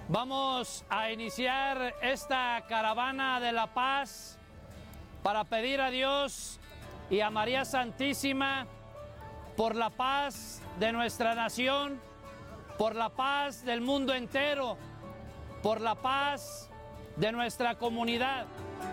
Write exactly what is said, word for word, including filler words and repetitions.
Vamos a iniciar esta caravana de la paz para pedir a Dios y a María Santísima por la paz de nuestra nación, por la paz del mundo entero, por la paz de nuestra comunidad.